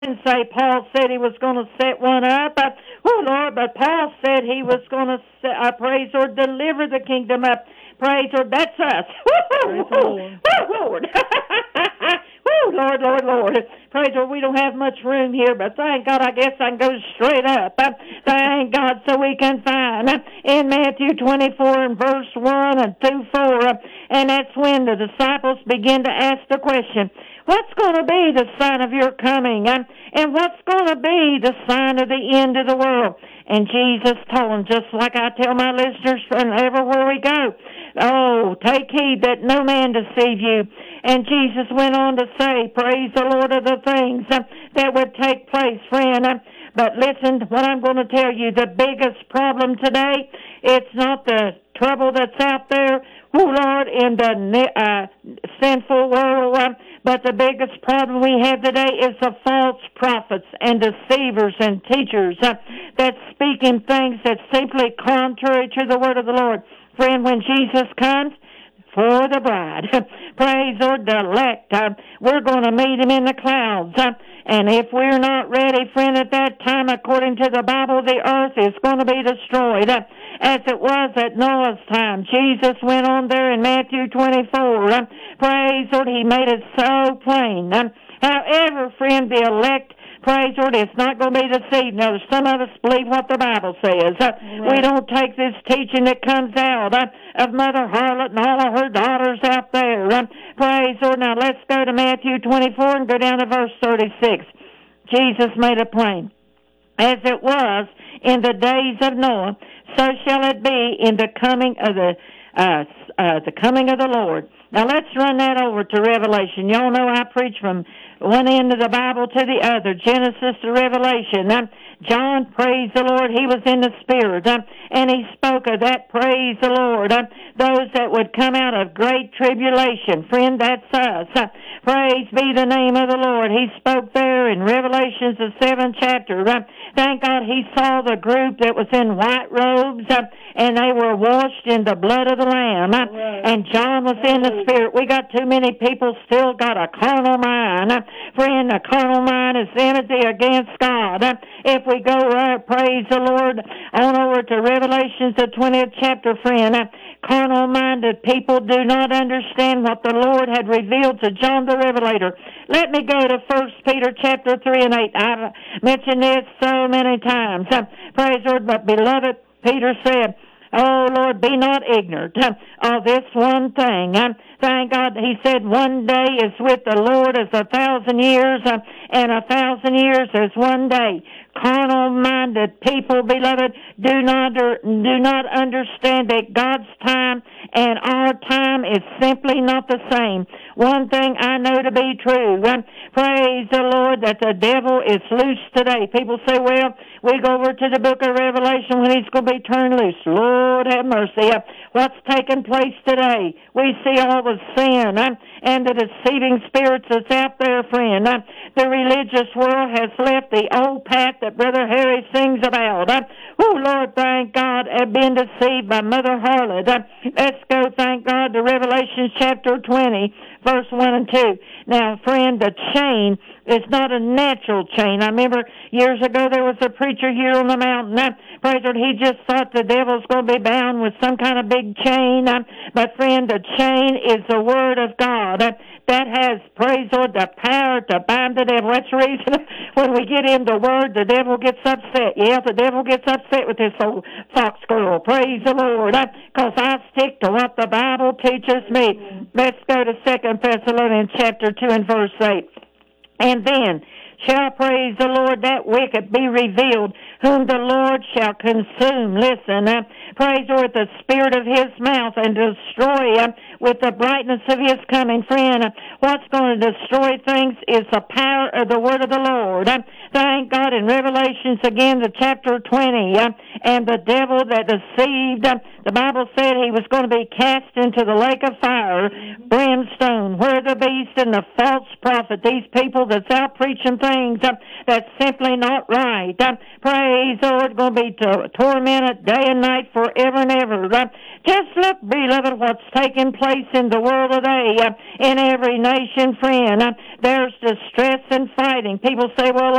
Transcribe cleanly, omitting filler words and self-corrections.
didn't say Paul said he was going to set one up. Oh, Lord, but Paul said he was going to, praise or deliver the kingdom up. Praise Lord, that's us. Praise the Lord. Lord. Lord, Lord, Lord. Praise Lord, we don't have much room here, but thank God, I guess I can go straight up. Thank God, so we can find in Matthew 24 and verse 1 and 2:4, and that's when the disciples begin to ask the question, what's going to be the sign of your coming? And what's going to be the sign of the end of the world? And Jesus told them, just like I tell my listeners from everywhere we go, oh, take heed that no man deceive you. And Jesus went on to say, praise the Lord, of the things that would take place, friend. But listen to what I'm going to tell you. The biggest problem today, it's not the trouble that's out there, Lord, in the sinful world, but the biggest problem we have today is the false prophets and deceivers and teachers that speaking things that's simply contrary to the word of the Lord. Friend, when Jesus comes for the bride, praise Lord, the elect, we're going to meet him in the clouds. And if we're not ready, friend, at that time, according to the Bible, the earth is going to be destroyed. As it was at Noah's time. Jesus went on there in Matthew 24. Praise Lord, he made it so plain. However, friend, the elect, praise Lord, it's not going to be deceived. Now, some of us believe what the Bible says. Right. We don't take this teaching that comes out of Mother Harlot and all of her daughters out there. Praise Lord. Now, let's go to Matthew 24 and go down to verse 36. Jesus made it plain. As it was in the days of Noah, so shall it be in the coming of the coming of the Lord. Now let's run that over to Revelation. Y'all know I preach from one end of the Bible to the other, Genesis to Revelation. John, praise the Lord, he was in the Spirit, and he spoke of that, praise the Lord, those that would come out of great tribulation. Friend, that's us. Praise be the name of the Lord. He spoke there in Revelations, the 7th chapter. Thank God he saw the group that was in white robes, and they were washed in the blood of the Lamb. And John was in the Spirit. We got too many people still got a carnal mind. Friend, a carnal mind is enmity against God. If we go, praise the Lord, on over to Revelations, the 20th chapter, friend, carnal-minded people do not understand what the Lord had revealed to John the Revelator. Let me go to 1 Peter chapter 3 and 8. I've mentioned this so many times. Praise the Lord, but beloved, Peter said, oh, Lord, be not ignorant of this one thing. Thank God, he said, one day is with the Lord as 1,000 years, and 1,000 years as one day. Carnal-minded people, beloved, do not understand that God's time and our time is simply not the same. One thing I know to be true, praise the Lord, that the devil is loose today. People say, well, we go over to the book of Revelation when he's going to be turned loose. Lord have mercy. What's taking place today? We see all the sin and the deceiving spirits that's out there, friend. The religious world has left the old path that Brother Harry sings about. Oh, Lord, thank God, have been deceived by Mother Harlot. Let's go, thank God, to Revelation chapter 20, verse 1 and 2. Now, friend, the chain is not a natural chain. I remember years ago there was a preacher here on the mountain. Praise the Lord, he just thought the devil's going to be bound with some kind of big chain. But, friend, the chain is the Word of God. That has, praise the Lord, the power to bind the devil. That's the reason when we get in the Word, the devil gets upset. Yeah, the devil gets upset with this old fox girl. Praise the Lord. Because I stick to what the Bible teaches me. Let's go to 2 Thessalonians chapter 2 and verse 8. And then shall, praise the Lord, that wicked be revealed, whom the Lord shall consume. Listen, praise the Lord, the spirit of his mouth, and destroy with the brightness of his coming. Friend, what's going to destroy things is the power of the word of the Lord. Thank God, in Revelations again, the chapter 20, and the devil that deceived, the Bible said he was going to be cast into the lake of fire, brimstone, where the beast and the false prophet, these people that's out preaching things that's simply not right. Praise Praise the Lord, going to be tormented day and night forever and ever. Just look, beloved, what's taking place in the world today, in every nation, friend. There's distress and fighting. People say, well,